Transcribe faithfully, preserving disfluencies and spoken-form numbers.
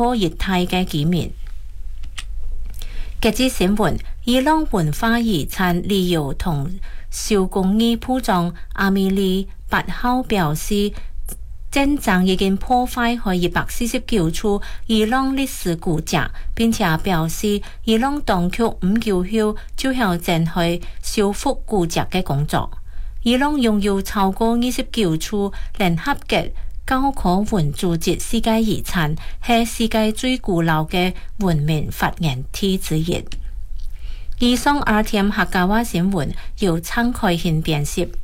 破熱帶嘅居民。截至新聞，伊朗文化遺產旅遊同手工藝鋪長阿米利八號表示，戰爭已經破壞去一百四十九處伊朗歷史古蹟，並且表示伊朗當局唔久後就要展開修復古蹟嘅工作。伊朗擁有超過二十九處聯合國教科文組織世界遺產，係世界最古老嘅文明發源地之一。以上 R T M 客家話新聞由陳凱欣編輯。